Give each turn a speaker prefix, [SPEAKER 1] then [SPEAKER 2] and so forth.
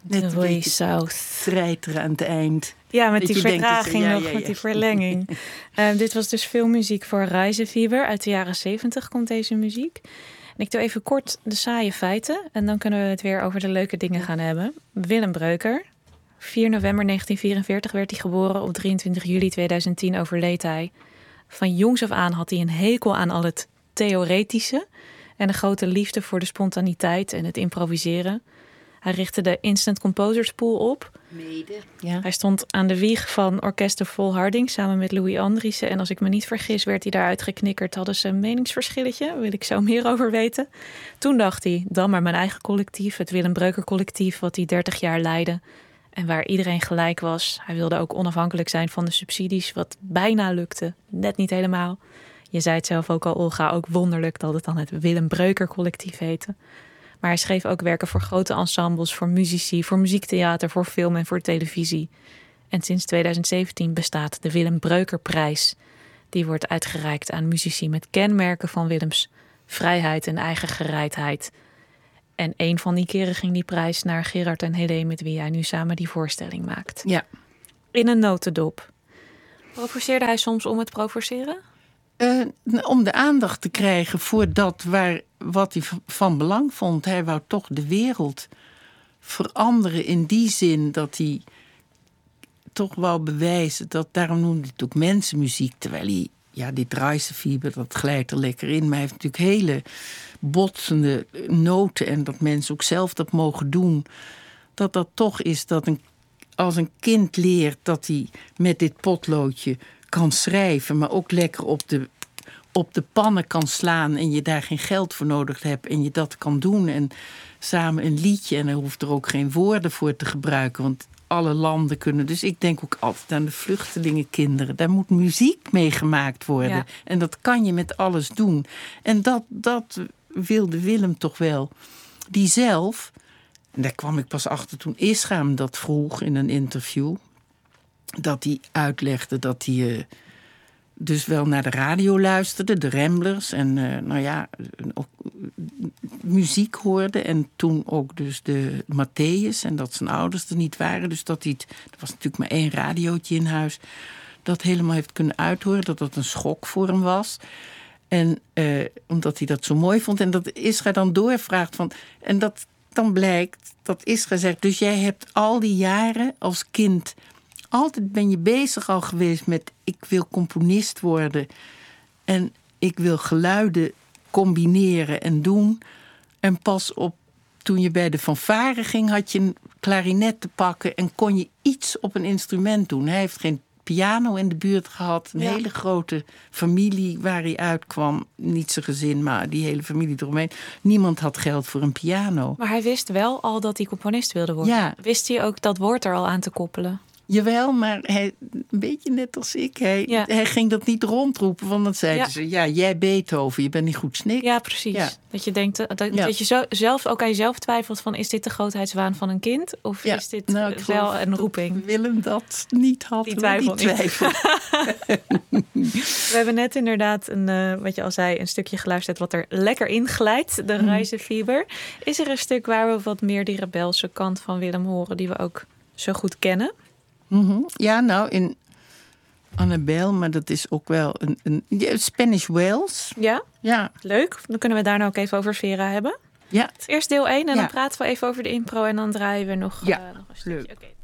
[SPEAKER 1] Net
[SPEAKER 2] The Way South.
[SPEAKER 1] Treiteren aan het eind.
[SPEAKER 2] Ja, met die vertraging
[SPEAKER 1] denkt,
[SPEAKER 2] nog, met die verlenging. Dit was dus filmmuziek voor Reisefieber. Uit de jaren 70 komt deze muziek. En ik doe even kort de saaie feiten. En dan kunnen we het weer over de leuke dingen gaan hebben. Willem Breuker. 4 november 1944 werd hij geboren. Op 23 juli 2010 overleed hij. Van jongs af aan had hij een hekel aan al het theoretische. En een grote liefde voor de spontaniteit en het improviseren. Hij richtte de Instant Composers Pool op.
[SPEAKER 1] Mede. Ja.
[SPEAKER 2] Hij stond aan de wieg van Orkester Volharding samen met Louis Andriessen. En als ik me niet vergis, werd hij daaruit geknikkerd. Hadden ze een meningsverschilletje, daar wil ik zo meer over weten. Toen dacht hij, dan maar mijn eigen collectief, het Willem Breuker collectief, wat hij 30 jaar leidde. En waar iedereen gelijk was. Hij wilde ook onafhankelijk zijn van de subsidies, wat bijna lukte. Net niet helemaal. Je zei het zelf ook al, Olga, ook wonderlijk dat het dan het Willem Breuker collectief heette. Maar hij schreef ook werken voor grote ensembles, voor muzici, voor muziektheater, voor film en voor televisie. En sinds 2017 bestaat de Willem Breukerprijs. Die wordt uitgereikt aan muzici met kenmerken van Willems vrijheid en eigen gereidheid. En een van die keren ging die prijs naar Gerard en Helene, met wie hij nu samen die voorstelling maakt.
[SPEAKER 1] Ja.
[SPEAKER 2] In een notendop. Provoceerde hij soms om het provoceren?
[SPEAKER 1] Om de aandacht te krijgen voor wat hij van belang vond. Hij wou toch de wereld veranderen in die zin dat hij toch wou bewijzen. Daarom noemde hij het ook mensenmuziek. Terwijl hij, dit Reisefieber, dat glijdt er lekker in. Maar hij heeft natuurlijk hele botsende noten. En dat mensen ook zelf dat mogen doen. Dat toch is dat als een kind leert dat hij met dit potloodje kan schrijven, maar ook lekker op de pannen kan slaan en je daar geen geld voor nodig hebt en je dat kan doen en samen een liedje en er hoeft er ook geen woorden voor te gebruiken, want alle landen kunnen. Dus ik denk ook altijd aan de vluchtelingenkinderen. Daar moet muziek mee gemaakt worden. Ja. En dat kan je met alles doen. En dat wilde Willem toch wel. Die zelf, en daar kwam ik pas achter toen Isra hem dat vroeg in een interview, dat hij uitlegde dat hij dus wel naar de radio luisterde, de Ramblers, en ook muziek hoorde. En toen ook dus de Matthäus, en dat zijn ouders er niet waren. Dus dat hij er was natuurlijk maar 1 radiootje in huis, dat helemaal heeft kunnen uithoren, dat dat een schok voor hem was. En omdat hij dat zo mooi vond. En dat Isra dan doorvraagt van, en dat dan blijkt dat Isra zegt, dus jij hebt al die jaren als kind, altijd ben je bezig al geweest met, ik wil componist worden en ik wil geluiden combineren en doen. En pas toen je bij de fanfare ging, had je een klarinet te pakken en kon je iets op een instrument doen. Hij heeft geen piano in de buurt gehad. Een hele grote familie waar hij uitkwam. Niet zijn gezin, maar die hele familie eromheen. Niemand had geld voor een piano.
[SPEAKER 2] Maar hij wist wel al dat hij componist wilde worden.
[SPEAKER 1] Ja.
[SPEAKER 2] Wist hij ook dat woord er al aan te koppelen?
[SPEAKER 1] Jawel, maar hij, een beetje net als ik. Hij ging dat niet rondroepen. Want dan zeiden ze, jij Beethoven, je bent niet goed snik.
[SPEAKER 2] Ja, precies. Ja. Dat je denkt, dat je zelf ook aan jezelf twijfelt van, is dit de grootheidswaan van een kind? Of is dit wel een roeping?
[SPEAKER 1] Willem dat niet had.
[SPEAKER 2] Die twijfel. We hebben net inderdaad, wat je al zei, een stukje geluisterd wat er lekker inglijdt. De Reisefieber. Is er een stuk waar we wat meer die rebelse kant van Willem horen, die we ook zo goed kennen?
[SPEAKER 1] Mm-hmm. Ja, nou, in Annabelle, maar dat is ook wel een Spanish Wells.
[SPEAKER 2] Ja?
[SPEAKER 1] Ja.
[SPEAKER 2] Leuk. Dan kunnen we daar nou ook even over Vera hebben.
[SPEAKER 1] Ja.
[SPEAKER 2] Eerst deel 1 en dan praten we even over de impro en dan draaien we nog een stukje.
[SPEAKER 1] Leuk.
[SPEAKER 2] Okay.